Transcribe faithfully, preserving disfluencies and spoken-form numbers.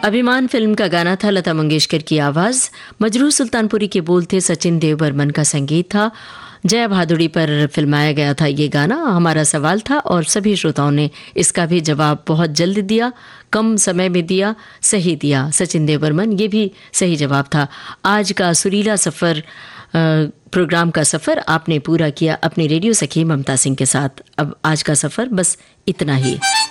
अभिमान फिल्म का गाना था, लता मंगेशकर की आवाज़, मजरूह सुल्तानपुरी के बोल थे, सचिन देव बर्मन का संगीत था। जया भादुड़ी पर फिल्माया गया था ये गाना। हमारा सवाल था और सभी श्रोताओं ने इसका भी जवाब बहुत जल्द दिया, कम समय में दिया, सही दिया। सचिन देव बर्मन, ये भी सही जवाब था। आज का सुरीला सफ़र प्रोग्राम का सफ़र आपने पूरा किया अपनी रेडियो सखी ममता सिंह के साथ। अब आज का सफ़र बस इतना ही।